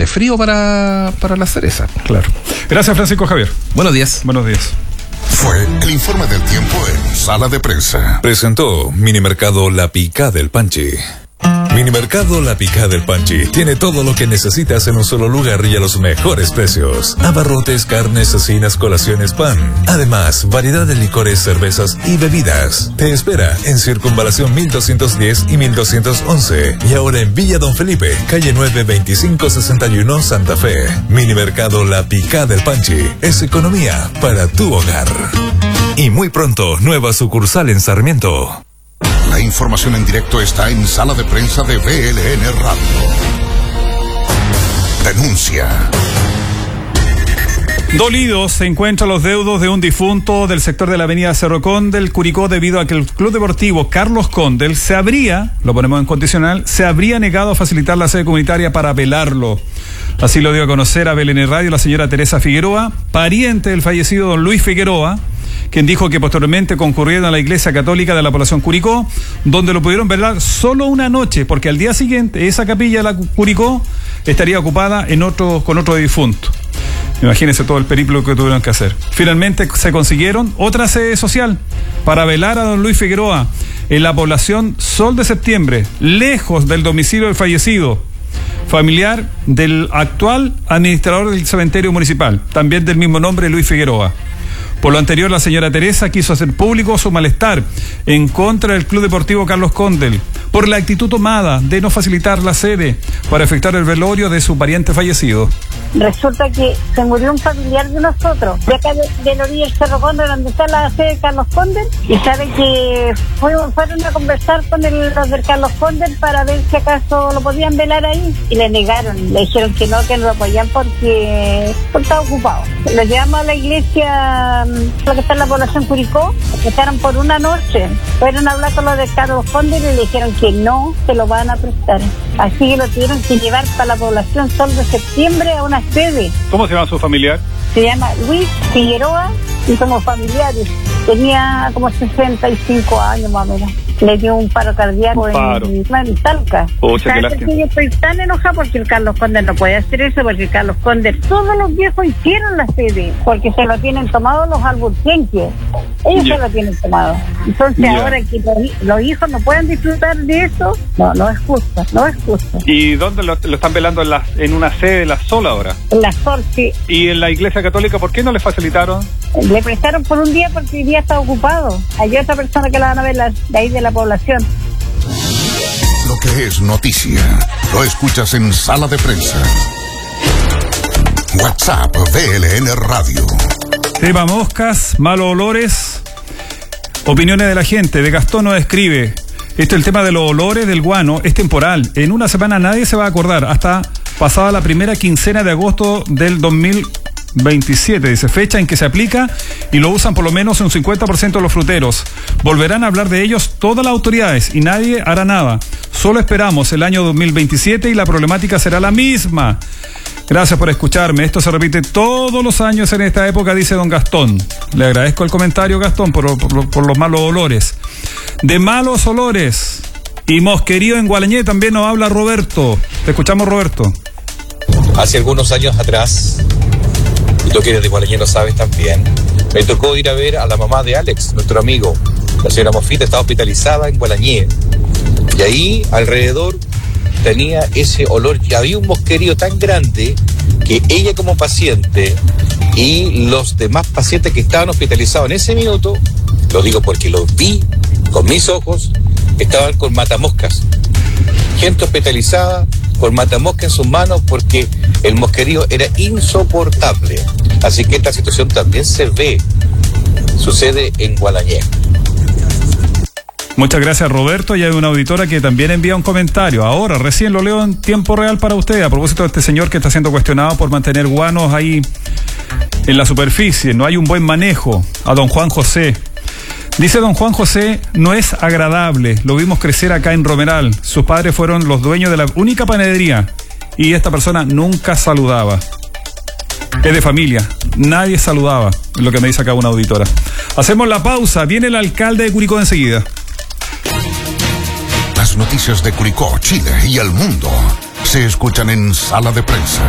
de frío para la cereza. Claro. Gracias, Francisco Javier. Buenos días. Buenos días. Fue el informe del tiempo en Sala de Prensa. Presentó Minimercado La Picá del Panchi. Minimercado La Picá del Panchi tiene todo lo que necesitas en un solo lugar y a los mejores precios. Abarrotes, carnes, cecinas, colaciones, pan. Además, variedad de licores, cervezas y bebidas. Te espera en Circunvalación 1210 y 1211. Y ahora en Villa Don Felipe, calle 9, 2561, Santa Fe. Minimercado La Picá del Panchi es economía para tu hogar. Y muy pronto, nueva sucursal en Sarmiento. La información en directo está en Sala de Prensa de VLN Radio. Denuncia. Dolidos se encuentran los deudos de un difunto del sector de la avenida Cerro Condel, Curicó, debido a que el Club Deportivo Carlos Condel lo ponemos en condicional, se habría negado a facilitar la sede comunitaria para velarlo. Así lo dio a conocer a VLN Radio la señora Teresa Figueroa, pariente del fallecido don Luis Figueroa, quien dijo que posteriormente concurrieron a la iglesia católica de la población Curicó, donde lo pudieron velar solo una noche, porque al día siguiente esa capilla de la Curicó estaría ocupada con otro difunto. Imagínense todo el periplo que tuvieron que hacer. Finalmente se consiguieron otra sede social para velar a don Luis Figueroa en la población Sol de Septiembre, lejos del domicilio del fallecido, familiar del actual administrador del cementerio municipal, también del mismo nombre, Luis Figueroa. Por lo anterior, la señora Teresa quiso hacer público su malestar en contra del Club Deportivo Carlos Condel por la actitud tomada de no facilitar la sede para efectuar el velorio de su pariente fallecido. Resulta que se murió un familiar de nosotros, de acá de la orilla del Cerro Condel, donde está la sede de Carlos Condel, y sabe que fueron a conversar con los del Carlos Condel para ver si acaso lo podían velar ahí, y le negaron, le dijeron que no lo apoyan porque estaba ocupado. Lo llevamos a la iglesia, lo que está en la población Curicó, que estaron por una noche, fueron a hablar con los de Carlos Condel y le dijeron que no se lo van a prestar, así que lo tuvieron que llevar para la población Sol de Septiembre a una sede. ¿Cómo se llama su familiar? Se llama Luis Figueroa y somos familiares. Tenía como 65 años más o menos. Le dio un paro cardíaco en Talca. ¿Sabes por qué yo estoy tan enojada? Porque el Carlos Condel no puede hacer eso, porque el Carlos Condel, todos los viejos hicieron la sede, porque se lo tienen tomado los alburquenques. Ellos se lo tienen tomado. Entonces ahora que los hijos no pueden disfrutar de eso, no es justo, no es justo. ¿Y dónde lo están velando? ¿En una sede de la Sol ahora? En la Sol, sí. ¿Y en la iglesia católica por qué no le facilitaron? Le prestaron por un día porque el día está ocupado. Hay otra persona que la van a ver de ahí de la población. Lo que es noticia, lo escuchas en Sala de Prensa. WhatsApp VLN Radio. Tema moscas, malos olores, opiniones de la gente. De Gastón nos escribe: esto, el tema de los olores del guano es temporal. En una semana nadie se va a acordar, hasta pasada la primera quincena de agosto del 2027, dice, fecha en que se aplica y lo usan por lo menos un 50% de los fruteros. Volverán a hablar de ellos todas las autoridades y nadie hará nada. Solo esperamos el año 2027 y la problemática será la misma. Gracias por escucharme. Esto se repite todos los años en esta época, dice don Gastón. Le agradezco el comentario, Gastón, por los malos olores. De malos olores y mosquerío en Gualañé también nos habla Roberto. Te escuchamos, Roberto. Hace algunos años atrás, y tú que eres de Gualañé lo sabes también, me tocó ir a ver a la mamá de Alex, nuestro amigo. La señora Mofita estaba hospitalizada en Gualañé. Y ahí, alrededor, tenía ese olor, y había un mosquerío tan grande que ella como paciente y los demás pacientes que estaban hospitalizados en ese minuto, lo digo porque los vi con mis ojos, estaban con matamoscas. Gente hospitalizada con matamoscas en sus manos porque el mosquerío era insoportable. Así que esta situación también sucede en Gualañé. Muchas gracias, Roberto. Y hay una auditora que también envía un comentario. Ahora, recién lo leo en tiempo real para usted, a propósito de este señor que está siendo cuestionado por mantener guanos ahí en la superficie. No hay un buen manejo. A don Juan José. Dice don Juan José: no es agradable. Lo vimos crecer acá en Romeral. Sus padres fueron los dueños de la única panadería y esta persona nunca saludaba. Es de familia, nadie saludaba, es lo que me dice acá una auditora. Hacemos la pausa, viene el alcalde de Curicó enseguida. Las noticias de Curicó, Chile y el mundo se escuchan en Sala de Prensa.